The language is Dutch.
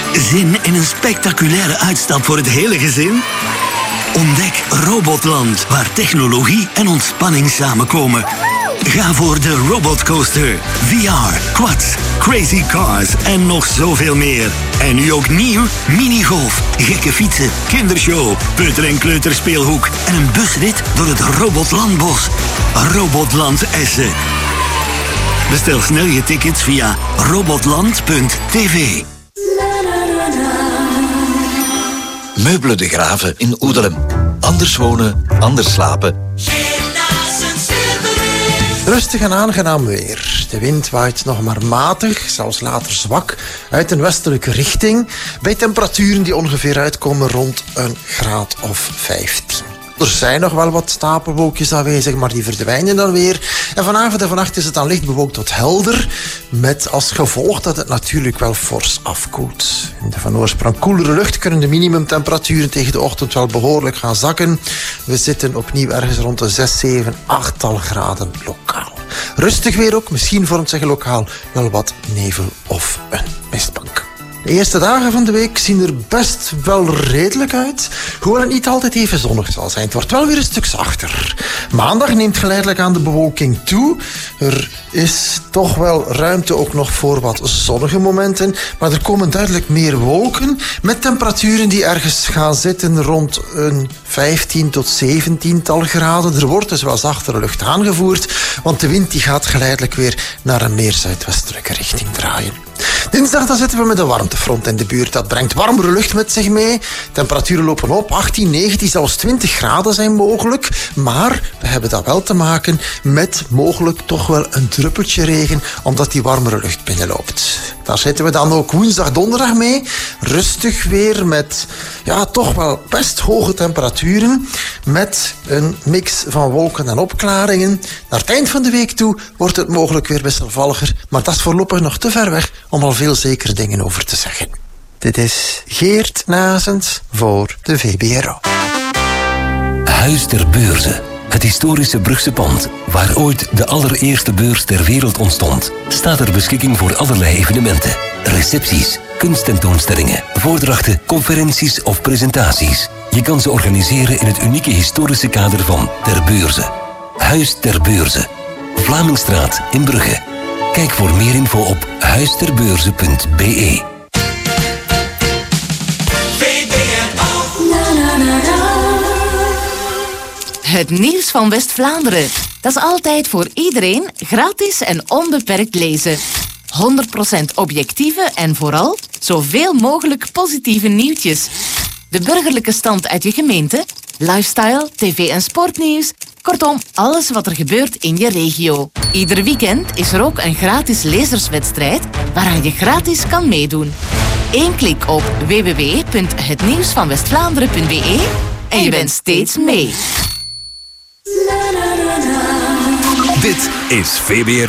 Zin in een spectaculaire uitstap voor het hele gezin? Ontdek Robotland, waar technologie en ontspanning samenkomen. Ga voor de Robotcoaster, VR, quads, crazy cars en nog zoveel meer. En nu ook nieuw, minigolf, gekke fietsen, kindershow, peuter- en kleuterspeelhoek en een busrit door het Robotlandbos. Robotland Essen. Bestel snel je tickets via robotland.tv. Meubelen de Graven in Oedelem. Anders wonen, anders slapen. Rustig en aangenaam weer. De wind waait nog maar matig, zelfs later zwak, uit een westelijke richting. Bij temperaturen die ongeveer uitkomen rond een graad of 15. Er zijn nog wel wat stapelwolkjes aanwezig, maar die verdwijnen dan weer. En vanavond en vannacht is het dan licht bewolkt tot helder, met als gevolg dat het natuurlijk wel fors afkoelt. In de van oorsprong koelere lucht kunnen de minimumtemperaturen tegen de ochtend wel behoorlijk gaan zakken. We zitten opnieuw ergens rond de 6, 7, 8-tal graden lokaal. Rustig weer ook, misschien vormt zich lokaal wel wat nevel of een mistbank. De eerste dagen van de week zien er best wel redelijk uit, hoewel het niet altijd even zonnig zal zijn. Het wordt wel weer een stuk zachter. Maandag neemt geleidelijk aan de bewolking toe. Er is toch wel ruimte ook nog voor wat zonnige momenten, maar er komen duidelijk meer wolken met temperaturen die ergens gaan zitten rond een 15 tot 17-tal graden. Er wordt dus wel zachtere lucht aangevoerd, want de wind die gaat geleidelijk weer naar een meer zuidwestelijke richting draaien. Dinsdag dan zitten we met een warmtefront in de buurt. Dat brengt warmere lucht met zich mee. Temperaturen lopen op, 18, 19, zelfs 20 graden zijn mogelijk. Maar we hebben dat wel te maken met mogelijk toch wel een druppeltje regen, omdat die warmere lucht binnenloopt. Daar zitten we dan ook woensdag, donderdag mee. Rustig weer met toch wel best hoge temperaturen. Met een mix van wolken en opklaringen. Naar het eind van de week toe wordt het mogelijk weer wisselvalliger. Maar dat is voorlopig nog te ver weg om al veel zekere dingen over te zeggen. Dit is Geert Nazens voor de VBRO. Huis ter Beurze. Het historische Brugse pand, waar ooit de allereerste beurs ter wereld ontstond, staat ter beschikking voor allerlei evenementen. Recepties, kunsttentoonstellingen, voordrachten, conferenties of presentaties. Je kan ze organiseren in het unieke historische kader van Ter Beurze. Huis ter Beurze. Vlamingstraat in Brugge. Kijk voor meer info op huisterbeurze.be. Het nieuws van West-Vlaanderen. Dat is altijd voor iedereen gratis en onbeperkt lezen. 100% objectieve en vooral zoveel mogelijk positieve nieuwtjes. De burgerlijke stand uit je gemeente, lifestyle, tv- en sportnieuws. Kortom, alles wat er gebeurt in je regio. Ieder weekend is er ook een gratis lezerswedstrijd waaraan je gratis kan meedoen. 1 klik op www.hetnieuwsvanwestvlaanderen.be en je bent steeds mee. Dit is VBRO.